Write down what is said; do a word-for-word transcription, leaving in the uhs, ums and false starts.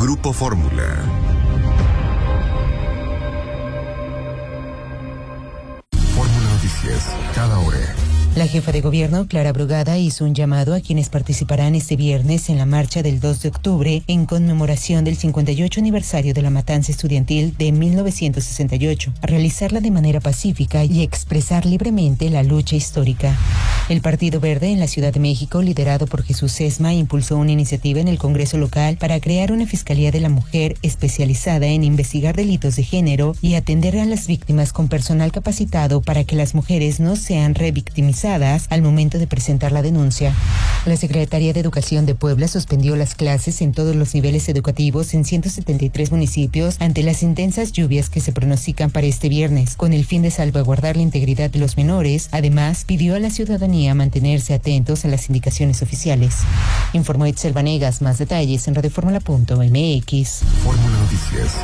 Grupo Fórmula. Fórmula Noticias, cada hora. La jefa de gobierno, Clara Brugada, hizo un llamado a quienes participarán este viernes en la marcha del dos de octubre en conmemoración del cincuenta y ocho aniversario de la matanza estudiantil de mil novecientos sesenta y ocho, a realizarla de manera pacífica y expresar libremente la lucha histórica. El Partido Verde en la Ciudad de México, liderado por Jesús Sesma, impulsó una iniciativa en el Congreso local para crear una Fiscalía de la Mujer especializada en investigar delitos de género y atender a las víctimas con personal capacitado para que las mujeres no sean revictimizadas al momento de presentar la denuncia. La Secretaría de Educación de Puebla suspendió las clases en todos los niveles educativos en ciento setenta y tres municipios ante las intensas lluvias que se pronostican para este viernes, con el fin de salvaguardar la integridad de los menores. Además, pidió a la ciudadanía mantenerse atentos a las indicaciones oficiales. Informó Itzel Vanegas. Más detalles en radioformula punto m x. Fórmula Noticias.